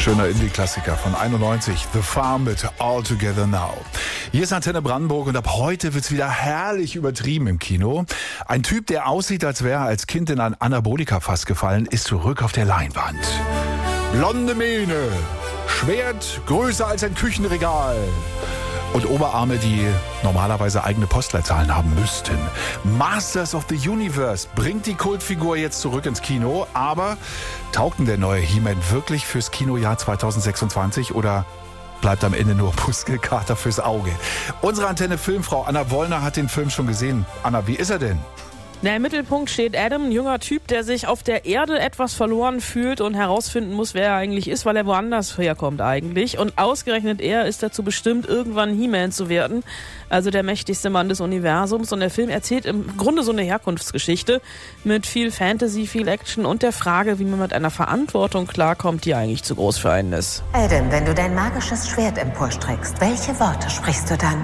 Schöner Indie-Klassiker von 91, The Farm mit All Together Now. Hier ist Antenne Brandenburg und ab heute wird's wieder herrlich übertrieben im Kino. Ein Typ, der aussieht, als wäre er als Kind in ein Anabolika-Fass gefallen, ist zurück auf der Leinwand. Blonde Mähne, Schwert größer als ein Küchenregal und Oberarme, die normalerweise eigene Postleitzahlen haben müssten. Masters of the Universe bringt die Kultfigur jetzt zurück ins Kino, aber taugt denn der neue He-Man wirklich fürs Kinojahr 2026 oder bleibt am Ende nur Muskelkater fürs Auge? Unsere Antenne-Filmfrau Anna Wollner hat den Film schon gesehen. Anna, wie ist er denn? Na, im Mittelpunkt steht Adam, ein junger Typ, der sich auf der Erde etwas verloren fühlt und herausfinden muss, wer er eigentlich ist, weil er woanders herkommt eigentlich. Und ausgerechnet er ist dazu bestimmt, irgendwann He-Man zu werden, also der mächtigste Mann des Universums. Und der Film erzählt im Grunde so eine Herkunftsgeschichte mit viel Fantasy, viel Action und der Frage, wie man mit einer Verantwortung klarkommt, die eigentlich zu groß für einen ist. Adam, wenn du dein magisches Schwert emporstreckst, welche Worte sprichst du dann?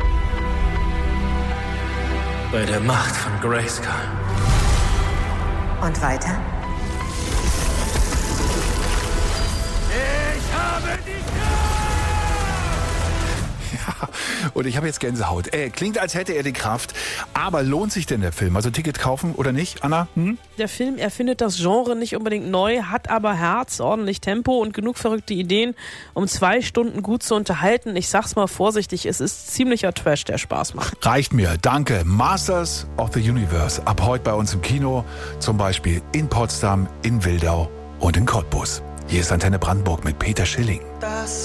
Bei der Macht von Grayskull. Und weiter? Ich habe die Ja, und ich habe jetzt Gänsehaut. Klingt, als hätte er die Kraft. Aber lohnt sich denn der Film? Also Ticket kaufen oder nicht, Anna? Der Film erfindet das Genre nicht unbedingt neu, hat aber Herz, ordentlich Tempo und genug verrückte Ideen, um 2 Stunden gut zu unterhalten. Ich sag's mal vorsichtig, es ist ziemlicher Trash, der Spaß macht. Reicht mir, danke. Masters of the Universe. Ab heute bei uns im Kino. Zum Beispiel in Potsdam, in Wildau und in Cottbus. Hier ist Antenne Brandenburg mit Peter Schilling.